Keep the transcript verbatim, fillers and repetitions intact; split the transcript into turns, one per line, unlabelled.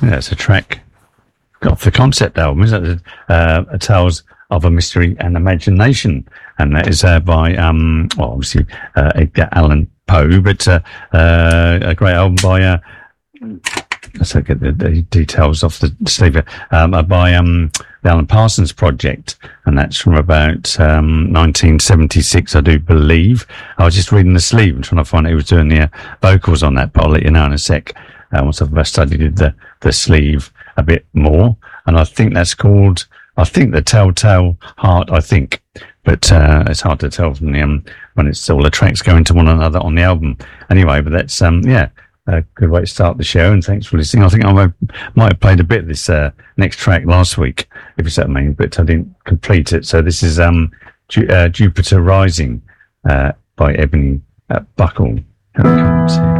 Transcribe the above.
Yeah, it's a track off the concept album, isn't it? Uh, Tales of a Mystery and Imagination, and that is uh, by um, well, obviously uh, Edgar Allan Poe, but uh, uh, a great album by. Uh, let's get the, the details off the sleeve. Um, uh, by um, the Alan Parsons Project, and that's from about um, nineteen seventy-six, I do believe. I was just reading the sleeve and trying to find out who was doing the uh, vocals on that, but I'll let you know in a sec. Uh, once I've studied the the sleeve a bit more, and I think that's called, I think the Telltale Heart, I think, but uh, it's hard to tell from the um, when it's all the tracks go into one another on the album. Anyway, but that's um, yeah, a good way to start the show. And thanks for listening. I think I might, might have played a bit of this uh, next track last week, if it's that main, but I didn't complete it. So this is um, Ju- uh, Jupiter Rising uh, by Ebony uh, Buckle. Here it comes.